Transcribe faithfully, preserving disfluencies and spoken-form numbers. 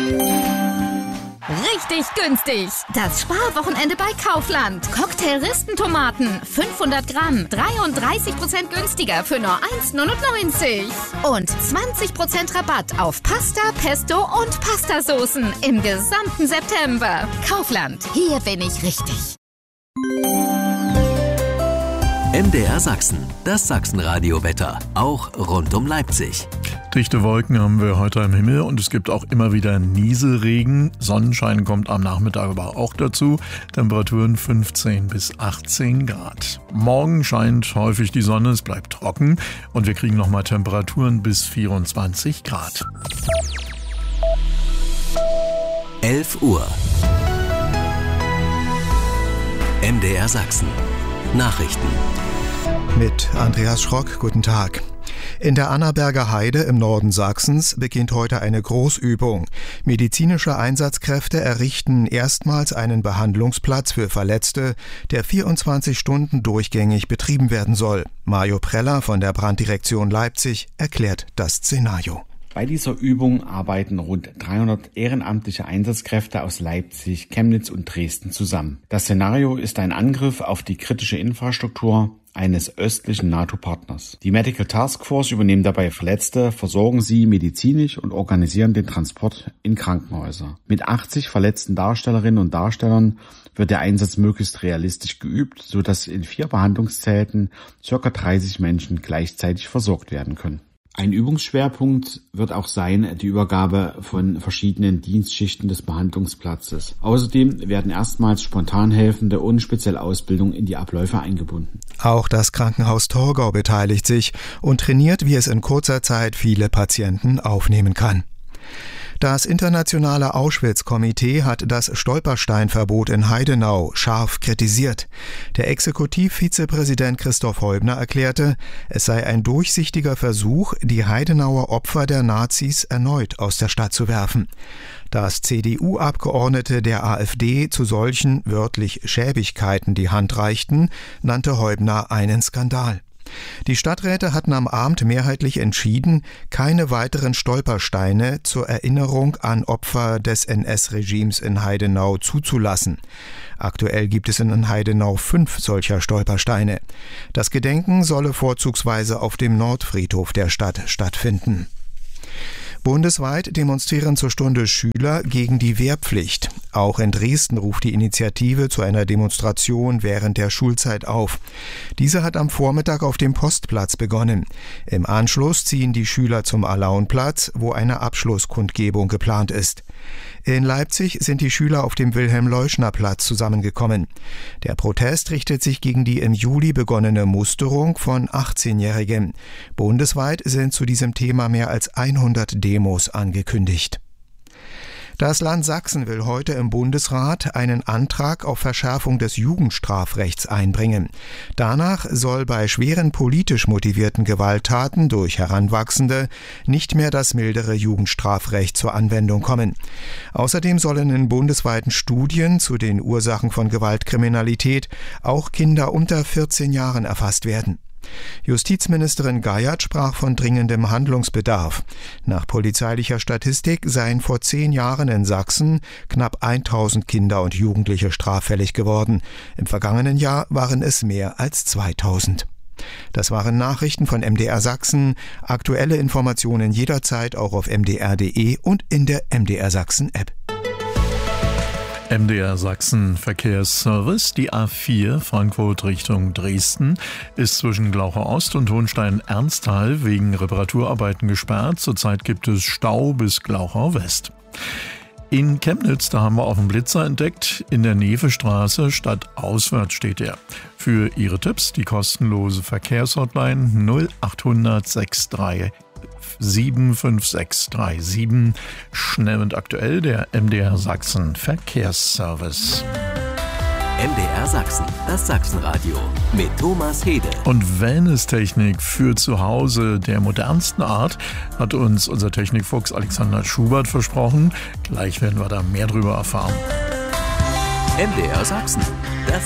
Richtig günstig. Das Sparwochenende bei Kaufland. Cocktail-Ristentomaten, fünfhundert Gramm, dreiunddreißig Prozent günstiger für nur eins neunundneunzig. Und zwanzig Prozent Rabatt auf Pasta, Pesto und Pastasoßen im gesamten September. Kaufland, hier bin ich richtig. M D R Sachsen, das Sachsenradio-Wetter, auch rund um Leipzig. Dichte Wolken haben wir heute am Himmel und es gibt auch immer wieder Nieselregen. Sonnenschein kommt am Nachmittag aber auch dazu. Temperaturen fünfzehn bis achtzehn Grad. Morgen scheint häufig die Sonne, es bleibt trocken und wir kriegen nochmal Temperaturen bis vierundzwanzig Grad. elf Uhr. M D R Sachsen. Nachrichten. Mit Andreas Schrock, guten Tag. In der Annaberger Heide im Norden Sachsens beginnt heute eine Großübung. Medizinische Einsatzkräfte errichten erstmals einen Behandlungsplatz für Verletzte, der vierundzwanzig Stunden durchgängig betrieben werden soll. Mario Preller von der Branddirektion Leipzig erklärt das Szenario. Bei dieser Übung arbeiten rund dreihundert ehrenamtliche Einsatzkräfte aus Leipzig, Chemnitz und Dresden zusammen. Das Szenario ist ein Angriff auf die kritische Infrastruktur eines östlichen NATO-Partners. Die Medical Task Force übernehmen dabei Verletzte, versorgen sie medizinisch und organisieren den Transport in Krankenhäuser. Mit achtzig verletzten Darstellerinnen und Darstellern wird der Einsatz möglichst realistisch geübt, sodass in vier Behandlungszelten ca. dreißig Menschen gleichzeitig versorgt werden können. Ein Übungsschwerpunkt wird auch sein die Übergabe von verschiedenen Dienstschichten des Behandlungsplatzes. Außerdem werden erstmals Spontanhelfende ohne spezielle Ausbildung in die Abläufe eingebunden. Auch das Krankenhaus Torgau beteiligt sich und trainiert, wie es in kurzer Zeit viele Patienten aufnehmen kann. Das internationale Auschwitz-Komitee hat das Stolpersteinverbot in Heidenau scharf kritisiert. Der Exekutivvizepräsident Christoph Heubner erklärte, es sei ein durchsichtiger Versuch, die Heidenauer Opfer der Nazis erneut aus der Stadt zu werfen. Dass C D U-Abgeordnete der AfD zu solchen wörtlich Schäbigkeiten die Hand reichten, nannte Heubner einen Skandal. Die Stadträte hatten am Abend mehrheitlich entschieden, keine weiteren Stolpersteine zur Erinnerung an Opfer des N S-Regimes in Heidenau zuzulassen. Aktuell gibt es in Heidenau fünf solcher Stolpersteine. Das Gedenken solle vorzugsweise auf dem Nordfriedhof der Stadt stattfinden. Bundesweit demonstrieren zur Stunde Schüler gegen die Wehrpflicht. Auch in Dresden ruft die Initiative zu einer Demonstration während der Schulzeit auf. Diese hat am Vormittag auf dem Postplatz begonnen. Im Anschluss ziehen die Schüler zum Alaunplatz, wo eine Abschlusskundgebung geplant ist. In Leipzig sind die Schüler auf dem Wilhelm-Leuschner-Platz zusammengekommen. Der Protest richtet sich gegen die im Juli begonnene Musterung von achtzehnjährigen. Bundesweit sind zu diesem Thema mehr als hundert Demos angekündigt. Das Land Sachsen will heute im Bundesrat einen Antrag auf Verschärfung des Jugendstrafrechts einbringen. Danach soll bei schweren politisch motivierten Gewalttaten durch Heranwachsende nicht mehr das mildere Jugendstrafrecht zur Anwendung kommen. Außerdem sollen in bundesweiten Studien zu den Ursachen von Gewaltkriminalität auch Kinder unter vierzehn Jahren erfasst werden. Justizministerin Geiert sprach von dringendem Handlungsbedarf. Nach polizeilicher Statistik seien vor zehn Jahren in Sachsen knapp tausend Kinder und Jugendliche straffällig geworden. Im vergangenen Jahr waren es mehr als zweitausend. Das waren Nachrichten von M D R Sachsen. Aktuelle Informationen jederzeit auch auf m d r punkt d e und in der M D R Sachsen App. M D R Sachsen Verkehrsservice. Die A vier Frankfurt Richtung Dresden ist zwischen Glaucher Ost und Hohenstein-Ernsthal wegen Reparaturarbeiten gesperrt. Zurzeit gibt es Stau bis Glaucher West. In Chemnitz, da haben wir auch einen Blitzer entdeckt. In der Nevestraße stadtauswärts steht er. Für Ihre Tipps die kostenlose Verkehrshotline null achthundert sechsunddreißig sieben fünf sechs drei sieben. Schnell und aktuell der M D R Sachsen Verkehrsservice. M D R Sachsen, das Sachsenradio mit Thomas Hede. Und Wellness-Technik für zu Hause der modernsten Art hat uns unser Technikfuchs Alexander Schubert versprochen. Gleich werden wir da mehr drüber erfahren. M D R Sachsen, das